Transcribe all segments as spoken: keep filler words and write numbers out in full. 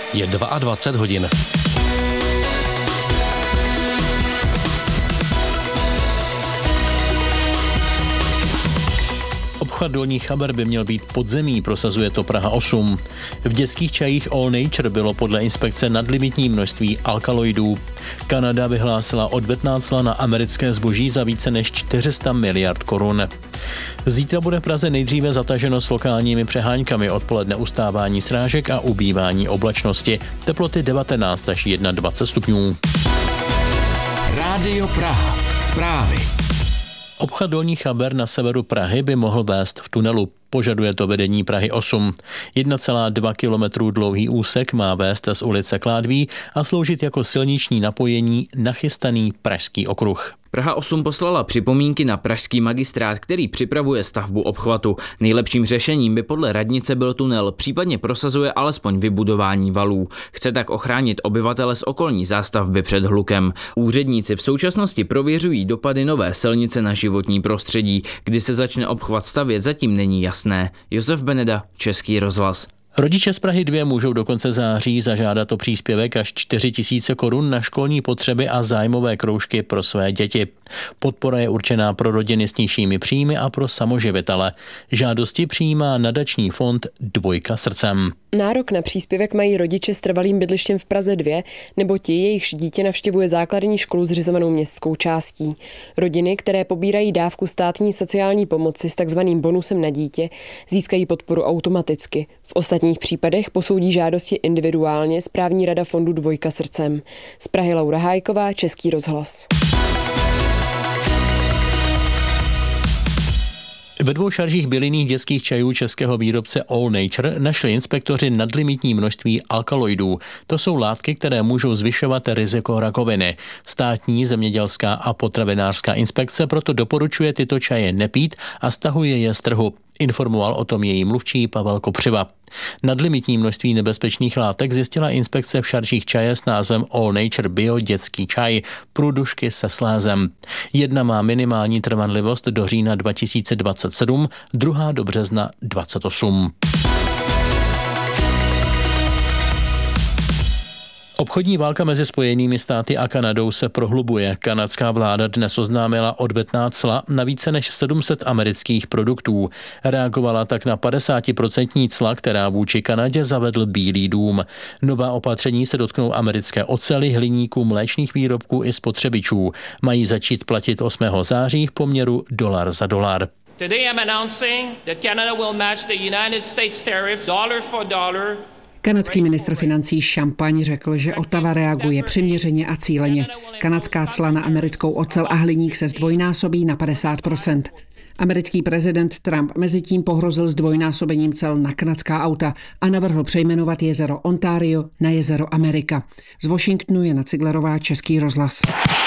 Je dvacet dva hodin. Obchvat Dolní Chaber by měl být podzemí, prosazuje to Praha osm. V dětských čajích All Nature bylo podle inspekce nadlimitní množství alkaloidů. Kanada vyhlásila odvetná cla na americké zboží za více než čtyři sta miliard korun. Zítra bude v Praze nejdříve zataženo s lokálními přeháňkami, odpoledne ustávání srážek a ubývání oblačnosti. Teploty devatenáct až dvacet jedna stupňů. Rádio Praha. Zprávy. Obchvat Dolní Chaber na severu Prahy by mohl vést v tunelu. Požaduje to vedení Prahy osm. jedna celá dva kilometru dlouhý úsek má vést z ulice Kládví a sloužit jako silniční napojení na chystaný Pražský okruh. Praha osm poslala připomínky na pražský magistrát, který připravuje stavbu obchvatu. Nejlepším řešením by podle radnice byl tunel, případně prosazuje alespoň vybudování valů. Chce tak ochránit obyvatele z okolní zástavby před hlukem. Úředníci v současnosti prověřují dopady nové silnice na životní prostředí. Kdy se začne obchvat stavět, zatím není jasné. Josef Beneda, Český rozhlas. Rodiče z Prahy dva můžou do konce září zažádat o příspěvek až čtyři tisíce korun na školní potřeby a zájmové kroužky pro své děti. Podpora je určená pro rodiny s nižšími příjmy a pro samoživitele. Žádosti přijímá nadační fond Dvojka srdcem. Nárok na příspěvek mají rodiče s trvalým bydlištěm v Praze dva nebo ti, jejichž dítě navštěvuje základní školu zřizovanou městskou částí. Rodiny, které pobírají dávku státní sociální pomoci s takzvaným bonusem na dítě, získají podporu automaticky. V ostatních případech posoudí žádosti individuálně správní rada fondu Dvojka srdcem. Z Prahy Laura Hájková, Český rozhlas. Ve dvou šaržích bylinných dětských čajů českého výrobce All Nature našli inspektoři nadlimitní množství alkaloidů. To jsou látky, které můžou zvyšovat riziko rakoviny. Státní zemědělská a potravinářská inspekce proto doporučuje tyto čaje nepít a stahuje je z trhu. Informoval o tom její mluvčí Pavel Kopřiva. Nadlimitní množství nebezpečných látek zjistila inspekce v šaržích čaje s názvem All Nature Bio dětský čaj, průdušky se slézem. Jedna má minimální trvanlivost do října dva tisíce dvacet sedm, druhá do března dvacet osm. Obchodní válka mezi Spojenými státy a Kanadou se prohlubuje. Kanadská vláda dnes oznámila odvetná cla na více než sedm set amerických produktů. Reagovala tak na padesát procent cla, která vůči Kanadě zavedl Bílý dům. Nová opatření se dotknou americké oceli, hliníků, mléčných výrobků i spotřebičů. Mají začít platit osmého září v poměru dolar za dolar. Today I'm announcing that Canada will match the United States tariff dollar for dollar. Kanadský ministr financí Champagne řekl, že Ottawa reaguje přiměřeně a cíleně. Kanadská cla na americkou ocel a hliník se zdvojnásobí na padesát procent. Americký prezident Trump mezitím pohrozil zdvojnásobením cel na kanadská auta a navrhl přejmenovat jezero Ontario na jezero Amerika. Z Washingtonu Jana Ciglerová, Český rozhlas.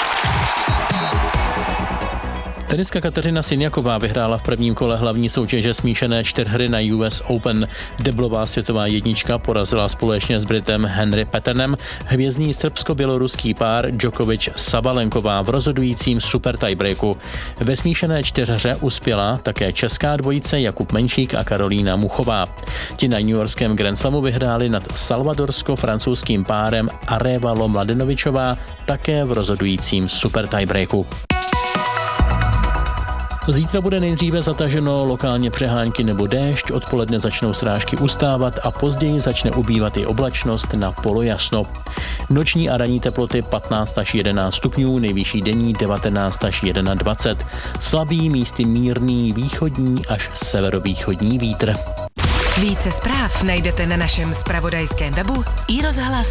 Teniska Kateřina Siniaková vyhrála v prvním kole hlavní soutěže smíšené čtyřhry na U S Open. Deblová světová jednička porazila společně s Britem Henry Patternem hvězdný srbsko-běloruský pár Djokovic-Sabalenková v rozhodujícím super tiebreaku. Ve smíšené čtyřhře uspěla také česká dvojice Jakub Menšík a Karolína Muchová. Ti na newyorském Grand Slamu vyhráli nad salvadorsko-francouzským párem Arévalo Mladenovičová také v rozhodujícím super tiebreaku. Zítra bude nejdříve zataženo, lokálně přehánky nebo déšť, odpoledne začnou srážky ustávat a později začne ubývat i oblačnost na polojasno. Noční a ranní teploty patnáct až jedenáct stupňů, nejvyšší denní devatenáct až dvacet jedna. Slabý, místy mírný východní až severovýchodní vítr. Více zpráv najdete na našem zpravodajském webu i rozhlas